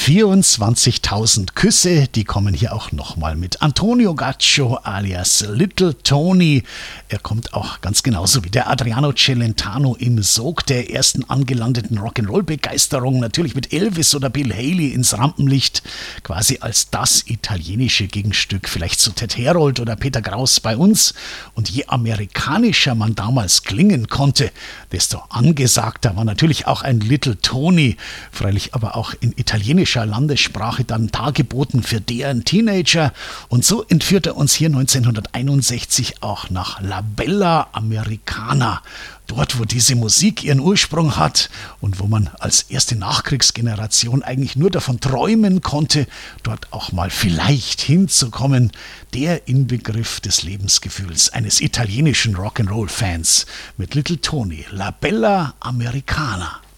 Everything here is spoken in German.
24.000 Küsse, die kommen hier auch nochmal mit Antonio Gaccio alias Little Tony. Er kommt auch ganz genauso wie der Adriano Celentano im Sog der ersten angelandeten Rock'n'Roll-Begeisterung, natürlich mit Elvis oder Bill Haley ins Rampenlicht, quasi als das italienische Gegenstück, vielleicht zu Ted Herold oder Peter Kraus bei uns. Und je amerikanischer man damals klingen konnte, desto angesagter war natürlich auch ein Little Tony, freilich aber auch in italienischer Landessprache dann dargeboten für deren Teenager. Und so entführt er uns hier 1961 auch nach La Bella Americana. Dort, wo diese Musik ihren Ursprung hat und wo man als erste Nachkriegsgeneration eigentlich nur davon träumen konnte, dort auch mal vielleicht hinzukommen. Der Inbegriff des Lebensgefühls eines italienischen Rock'n'Roll-Fans mit Little Tony, La Bella Americana.